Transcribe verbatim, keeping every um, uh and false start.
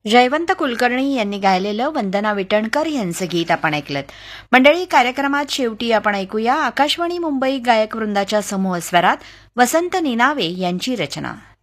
जयवंत कुलकर्णी यांनी गायलेलं वंदना विटणकर यांचं गीत आपण ऐकलं. मंडळी, कार्यक्रमात शेवटी आपण ऐकूया आकाशवाणी मुंबई गायक वृंदाच्या समूह स्वरात वसंत निनावे यांची रचना.